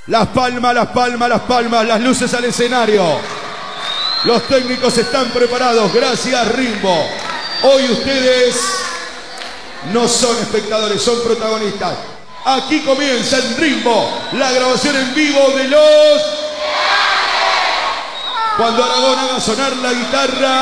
Las palmas, las palmas, las palmas, las luces al escenario. Los técnicos están preparados. Gracias, Rimbo. Hoy ustedes no son espectadores, son protagonistas. Aquí comienza en Rimbo la grabación en vivo de los... Cuando Aragón haga sonar la guitarra...